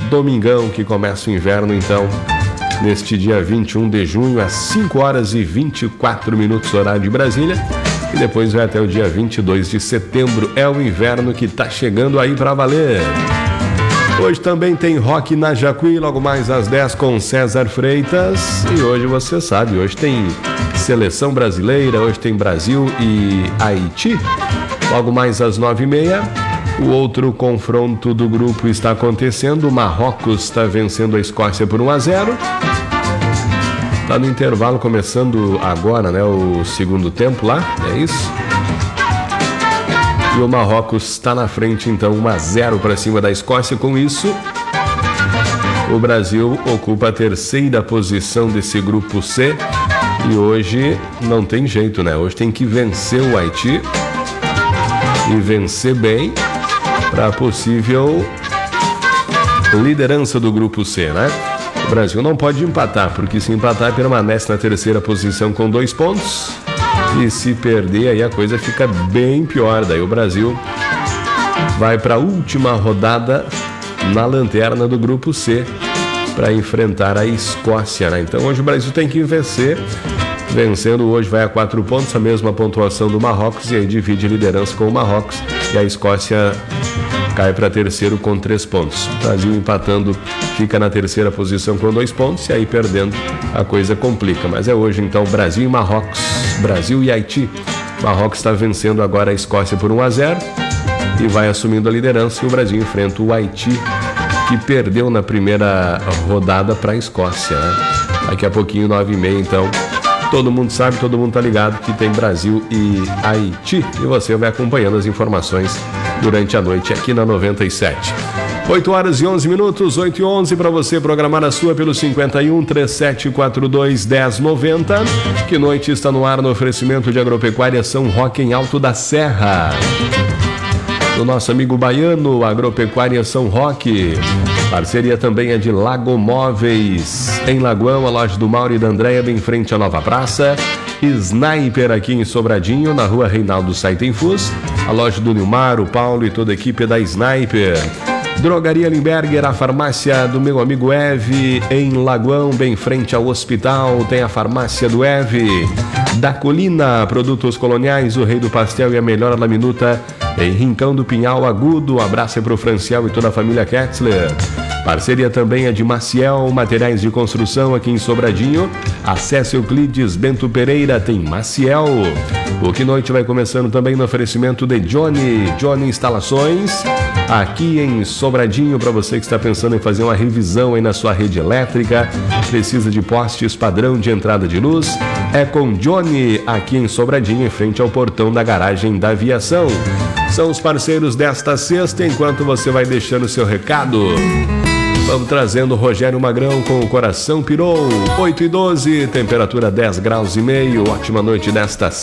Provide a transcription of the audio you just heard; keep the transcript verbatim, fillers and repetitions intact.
domingão que começa o inverno, então, neste dia vinte e um de junho, às cinco horas e vinte e quatro minutos, horário de Brasília. E depois vai até o dia vinte e dois de setembro. É o inverno que tá chegando aí pra valer. Hoje também tem Rock na Jacuí, logo mais às dez com César Freitas. E hoje você sabe, hoje tem Seleção Brasileira, hoje tem Brasil e Haiti. Logo mais às nove e meia, o outro confronto do grupo está acontecendo. O Marrocos está vencendo a Escócia por um a zero. Está no intervalo, começando agora, né, o segundo tempo lá, é isso? E o Marrocos está na frente, então, um a zero para cima da Escócia. Com isso, o Brasil ocupa a terceira posição desse grupo C. E hoje não tem jeito, né? Hoje tem que vencer o Haiti e vencer bem para a possível liderança do grupo C, né? O Brasil não pode empatar, porque se empatar permanece na terceira posição com dois pontos. E se perder, aí a coisa fica bem pior. Daí o Brasil vai para a última rodada na lanterna do grupo C para enfrentar a Escócia, né? Então hoje o Brasil tem que vencer. Vencendo hoje vai a quatro pontos, a mesma pontuação do Marrocos, e aí divide a liderança com o Marrocos. E a Escócia cai para terceiro com três pontos. O Brasil empatando fica na terceira posição com dois pontos, e aí perdendo a coisa complica. Mas é hoje então Brasil e Marrocos, Brasil e Haiti. Marrocos está vencendo agora a Escócia por um a zero e vai assumindo a liderança, e o Brasil enfrenta o Haiti, que perdeu na primeira rodada para a Escócia, né? Daqui a pouquinho, nove e meia, então, todo mundo sabe, todo mundo tá ligado que tem Brasil e Haiti, e você vai acompanhando as informações durante a noite aqui na noventa e sete. oito horas e onze minutos, oito e onze, para você programar a sua pelo cinquenta e um, trinta e sete quarenta e dois, dez noventa. Que noite está no ar no oferecimento de Agropecuária São Roque, em Alto da Serra. Do nosso amigo baiano, Agropecuária São Roque. Parceria também é de Lago Móveis, em Lagoão, a loja do Mauro e da Andréia, bem em frente à Nova Praça. Sniper aqui em Sobradinho, na rua Reinaldo Saitenfus. A loja do Nilmar, o Paulo e toda a equipe da Sniper. Drogaria Limberger, a farmácia do meu amigo Eve, em Lagoão, bem em frente ao hospital, tem a farmácia do Eve. Da Colina, produtos coloniais, o rei do pastel e a melhor laminuta em Rincão do Pinhal Agudo. Um abraço é pro Franciel e toda a família Ketzler. Parceria também é de Maciel, materiais de construção aqui em Sobradinho. Acesse Euclides Bento Pereira, tem Maciel. O Que Noite vai começando também no oferecimento de Johnny, Johnny Instalações, aqui em Sobradinho, para você que está pensando em fazer uma revisão aí na sua rede elétrica, precisa de postes padrão de entrada de luz, é com Johnny, aqui em Sobradinho, em frente ao portão da garagem da aviação. São os parceiros desta sexta, enquanto você vai deixando seu recado. Vamos trazendo o Rogério Magrão com o Coração Pirou. oito e doze, temperatura dez graus e meio. Ótima noite desta